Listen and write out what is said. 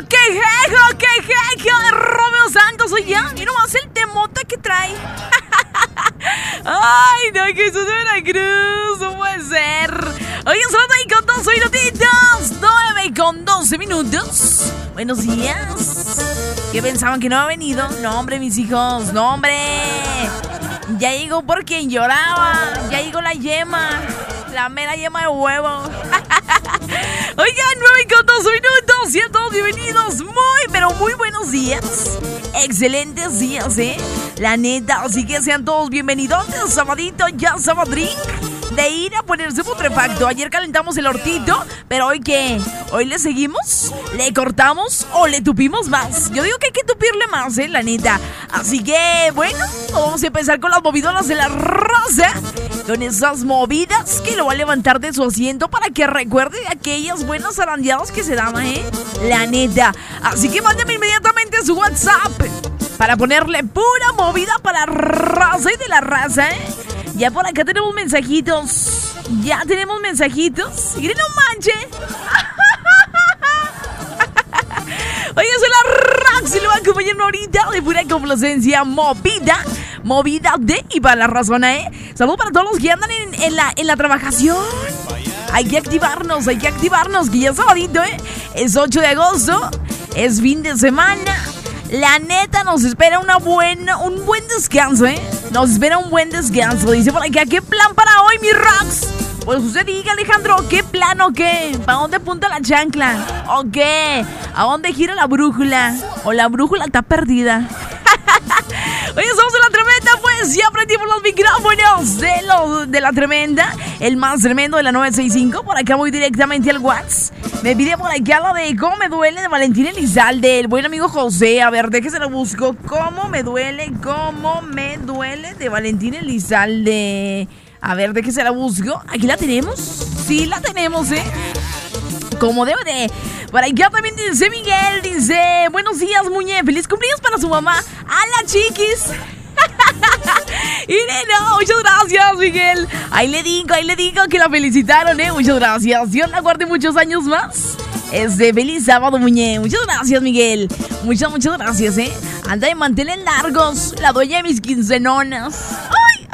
quejejo de Romeo Santos, soy ya. Mira nomás el temota que trae. Ay, no, que eso es de Veracruz, no puede ser. Oigan, son ahí con 2 minutitos, 9 con 12 minutos. Buenos días. ¿Qué pensaban que no ha venido? No, hombre, mis hijos, no, hombre. Ya llegó por quien lloraba. Ya llegó la yema, la mera yema de huevo. Oigan, 9 con 12 minutos, sean todos bienvenidos. Pero muy buenos días. Excelentes días, la neta, así que sean todos bienvenidos. Sabadito, ya sabadrín de ir a ponerse putrefacto. Ayer calentamos el hortito, pero ¿hoy qué? ¿Hoy le seguimos? ¿Le cortamos o le tupimos más? Yo digo que hay que tupirle más, la neta. Así que, bueno, vamos a empezar con las movidoras de la raza. Con esas movidas que lo va a levantar de su asiento para que recuerde de aquellas buenas zarandeadas que se daban, la neta. Así que mándame inmediatamente su WhatsApp para ponerle pura movida para la raza y de la raza, Ya por acá tenemos mensajitos. Ya tenemos mensajitos. Y no manche. Oye, soy la Rax y lo va a acompañar ahorita de pura complacencia. Movida de y para la razón, Saludos para todos los que andan en la trabajación. Hay que activarnos, que ya es sabadito, Es 8 de agosto, es fin de semana. La neta, nos espera un buen descanso, Nos espera un buen descanso. Dice por acá, ¿qué plan para hoy, mi Rax? Pues usted diga, Alejandro, ¿qué plan o qué? ¿Para dónde apunta la chancla? ¿O qué? ¿A dónde gira la brújula? ¿O la brújula está perdida? Oye, somos en la tremenda, pues ya prendimos los micrófonos de la tremenda, el más tremendo de la 965. Por acá voy directamente al WhatsApp. Me pide por acá lo de cómo me duele de Valentín Elizalde, el buen amigo José. A ver, déjese lo busco. Cómo me duele de Valentín Elizalde. A ver, déjese la busco. ¿Aquí la tenemos? Sí, la tenemos, como debe de. Por acá también dice Miguel, dice, buenos días, Muñe, feliz cumpleaños para su mamá. ¡Hala, chiquis! Irene, muchas gracias, Miguel. Ahí le digo que la felicitaron, muchas gracias. Dios la guarde muchos años más. Feliz sábado, Muñe. Muchas gracias, Miguel. Muchas gracias, Anda de manteles largos, la dueña de mis quincenonas.